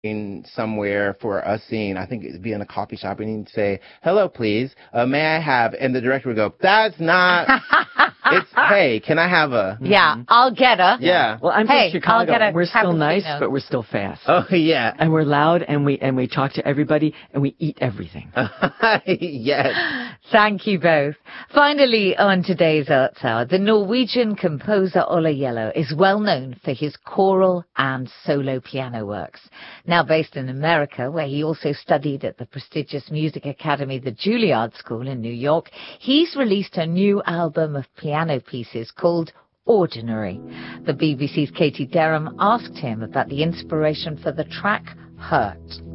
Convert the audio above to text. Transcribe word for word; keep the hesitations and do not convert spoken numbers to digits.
in somewhere for a scene, I think it'd be in a coffee shop, and he'd say, "Hello, please. Uh, may I have?" And the director would go, "That's not. It's hey, can I have a?" Yeah, mm-hmm. I'll get her. Yeah. Well, I'm hey, from Chicago. We're still nice, know. but we're still fast. Oh yeah. And we're loud, and we and we talk to everybody, and we eat everything. Yes. Thank you both. Finally, on today's Arts Hour, the Norwegian composer Ola Gjeller is well known for his choral and solo piano works. Now based in America, where he also studied at the prestigious music academy, the Juilliard School in New York, he's released a new album of piano pieces called Ordinary. The B B C's Katie Derham asked him about the inspiration for the track Hurt.